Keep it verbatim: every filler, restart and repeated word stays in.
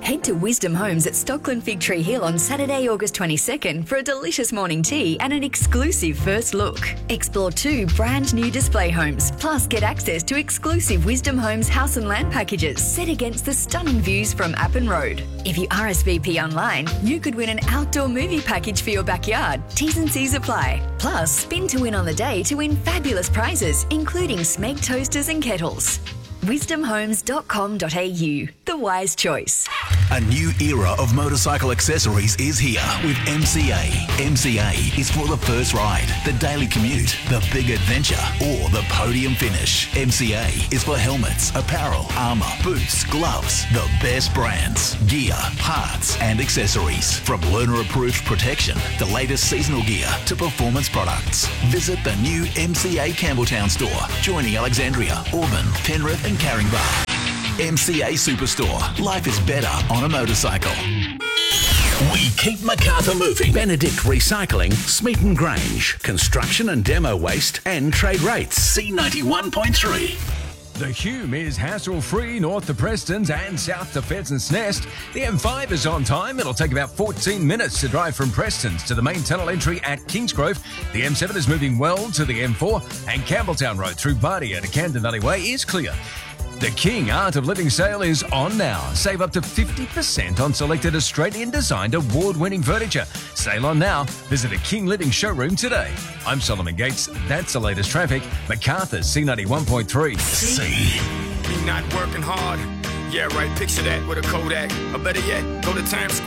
Head to Wisdom Homes at Stockland Fig Tree Hill on Saturday, August twenty-second for a delicious morning tea and an exclusive first look. Explore two brand new display homes, plus get access to exclusive Wisdom Homes house and land packages set against the stunning views from Appin Road. If you R S V P online, you could win an outdoor movie package for your backyard. T's and C's apply. Plus, spin to win on the day to win fabulous prizes, including Smeg toasters and kettles. wisdom homes dot com dot a u. The wise choice. A new era of motorcycle accessories is here with M C A. M C A is for the first ride, the daily commute, the big adventure, or the podium finish. M C A is for helmets, apparel, armour, boots, gloves, the best brands, gear, parts and accessories. From learner-approved protection, the latest seasonal gear to performance products. Visit the new M C A Campbelltown store, joining Alexandria, Auburn, Penrith and Caringbah. M C A Superstore. Life is better on a motorcycle. We keep Macarthur moving. Benedict Recycling, Smeaton Grange. Construction and demo waste and trade rates. C ninety-one point three. The Hume is hassle-free north to Prestons and south to Pheasants Nest. The M five is on time. It'll take about fourteen minutes to drive from Prestons to the main tunnel entry at Kingsgrove. The M seven is moving well to the M four, and Campbelltown Road through Bardia to Camden Valley Way is clear. The King Art of Living sale is on now. Save up to fifty percent on selected Australian-designed award-winning furniture. Sale on now. Visit a King Living showroom today. I'm Solomon Gates. That's the latest traffic. Macarthur's C ninety-one point three. C. Me not working hard. Yeah, right. Picture that with a Kodak. Or better yet, go to Times Square.